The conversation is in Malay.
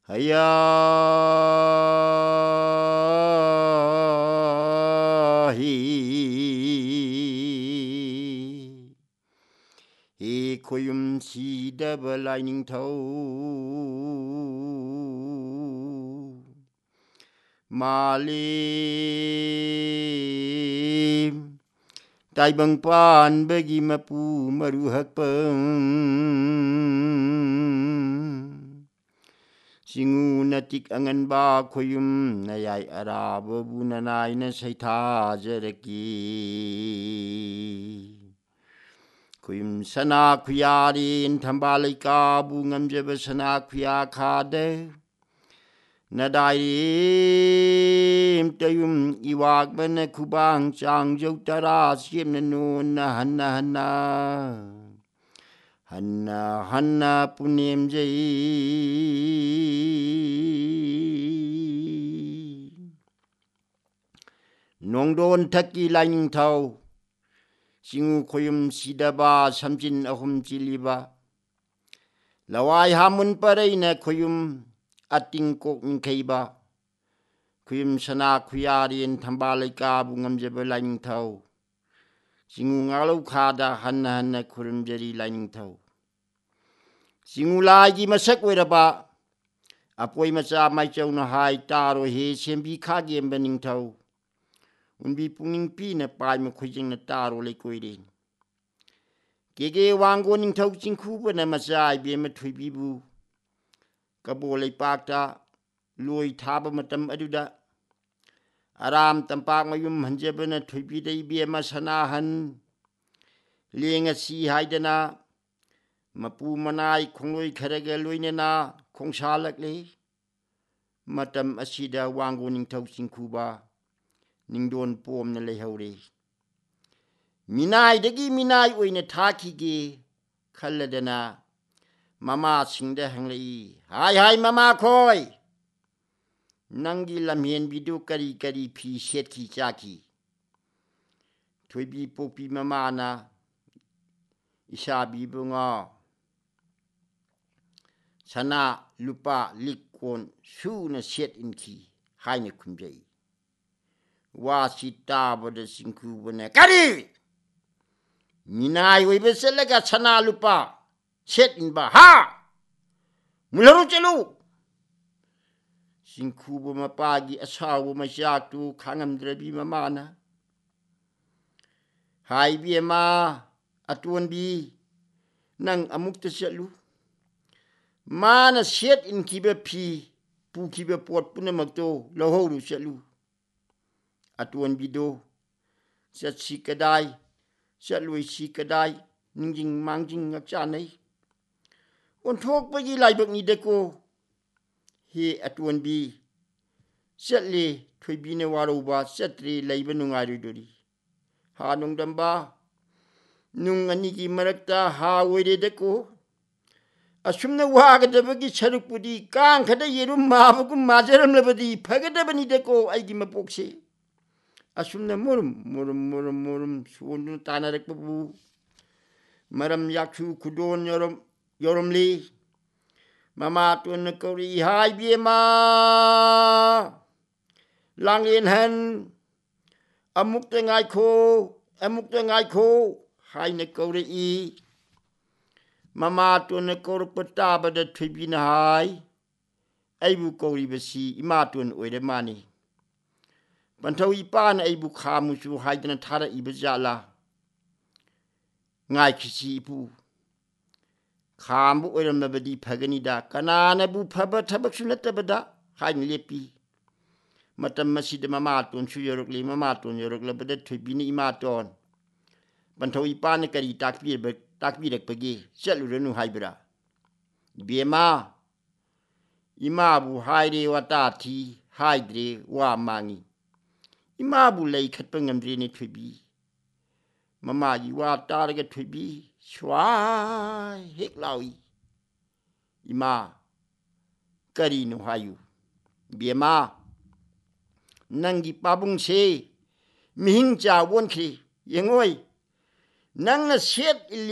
hayahi koyum sida lining thau malim tai bang pan bagi mapu maruhak peng singu natik angan ba koyum nayai araba bunanai na saitha jaraki koyum sana khuyarin thambalai ka bu ngamjaba sana khuya khade nadaim tayum iwak bana kubang chang jau tara sim na nun na hanna punim jai nongdon thaki laing thau singu koyum sidaba samjin ahum chiliba lawai hamun pareina koyum ating kok ninkaiba koyum sana khuyarin thambalai ka bu ngamjaba laing thau singu ngalau khada hanna khurum jari laing thau singu lai gi masak weraba apoi macha mai chau na hai taro he sembi kha gem baning thau unbi punging pi na pai ma khujing na taro le koirin kege wango ning thau chingkhu bana macha be ma thuibi bu kabolai pakta loi thaba matam aduda aram tampak mayum hanjebana thuibi dei be ma sanahan lenga si haidana mapu manai khongloi kharaga loinena khongsalakle matam asida wango ning thau chingkhuba ningdon pom na lehaure minai dagi minai oina thakige khalladana mama singda hanglei hai mama khoi nangi lamhen bidu kari phi setki chaki thoibi popi mama na isabi bunga sana lupa likon su na set inki haine khumjai wasita bada singku bana kari minai oi beselaga sana lupa set in ba ha mularu chelu singku bu mapagi asawu masyaktu khangam drabi mamana hai bi ma atuan bi nang amukta chelu mana set in kibe phi pu kibe pot punamakto loholu chelu atuan bido set si kadai set lui si kadai ningjing mangjing ngak chanai on thok pagi laibak ni deko he atuan bi set le thoibi ne waro ba setri laiba nungai dori ha nung damba nung ani gi marakta ha oire deko asumna wagadabagi sarupudi kang khada yerum mabagum majaram labadi phagadabani deko aigi mapokse asumna murum sunu tanarak babu maram yaksu kudon yoromli mama tun kori hai biema langin han amuk tengai kho hai na kori i mama tun kor pata bada thibina hai aibu kori basi ima tun oire mani Banthau ipan aibu khamusu haidana thara ibajala ngai khisi ipu khambu oiramnabadi phaganida kanana bu phaba thabak sunatabada hain lepi matam masida mama ton su yorokli mama ton yoroklabada thibini ima ton Banthau ipan kari takbirak pagi chaluranu haibra bema ima bu haire wata thi haidre wa mangi ima bu lei khatpa ngamdre ne thubi mama gi wa taraga thubi shwa hek lawi ima kari no hayu bema nangi pabung se mihing cha won khri yengoi nang na set